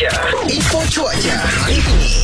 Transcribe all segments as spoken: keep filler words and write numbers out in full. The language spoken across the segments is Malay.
cuaca. Info cuaca hari ini.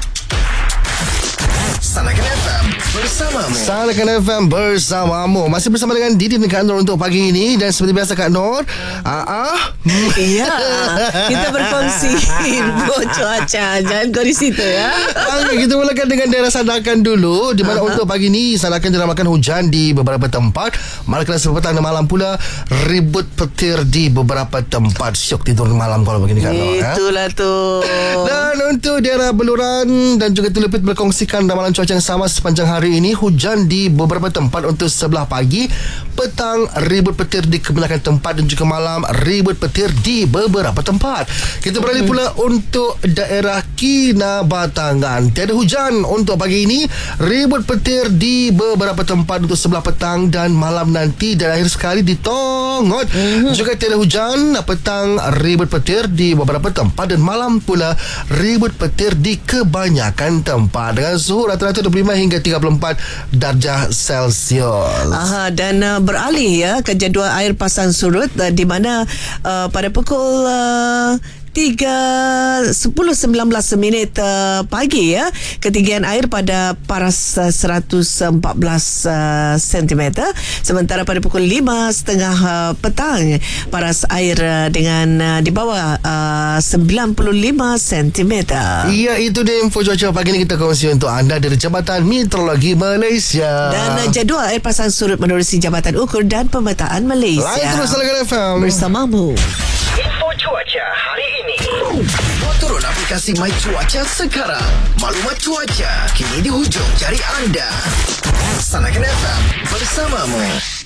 Sanakan F M bersamamu. Sanakan F M bersamamu. Masih bersama dengan Didi dan Kak Nur untuk pagi ini. Dan seperti biasa Kak Nur, ah, ah. Ya, kita berkongsi info cuaca. Jangan kau di situ ya. Okay, kita mulakan dengan daerah Sanakan dulu. Di mana uh-huh. untuk pagi ini Sanakan diramakan hujan di beberapa tempat. Malakala sepetang dan malam pula ribut petir di beberapa tempat. Syok tidur malam kalau begini Kak Nur. Itulah ha? tu. Dan untuk daerah Beluran dan juga Telipit berkongsikan ramalan cuaca yang sama sepanjang hari ini. Hujan di beberapa tempat untuk sebelah pagi, petang ribut petir di kebanyakan tempat, dan juga malam ribut petir di beberapa tempat. Kita beralih hmm. pula untuk daerah Kinabatangan. Tiada hujan untuk pagi ini, ribut petir di beberapa tempat untuk sebelah petang dan malam nanti. Dan akhir sekali di Tongot hmm. juga tiada hujan, petang ribut petir di beberapa tempat dan malam pula ribut petir di kebanyakan tempat dengan suhu rata-rata dua puluh lima hingga tiga puluh empat darjah Celsius. Aha, dan uh, beralih ya ke jadual air pasang surut uh, di mana uh, pada pukul uh, tiga sepuluh sembilan belas minit uh, pagi ya, ketinggian air pada paras uh, seratus empat belas uh, sentimeter, sementara pada pukul lima setengah uh, petang paras air uh, dengan uh, di bawah uh, sembilan puluh lima sentimeter. Ya, itu dia info cuaca pagi ini kita kongsi untuk anda dari Jabatan Meteorologi Malaysia. Dan uh, jadual air pasang surut menerusi Jabatan Ukur dan Pemetaan Malaysia. Lain terus Sanakan F M bersamamu. Info cuaca hari ini. Turun aplikasi My Cuaca sekarang. Maklumat cuaca kini di hujung jari anda. Sanakan F M bersamamu.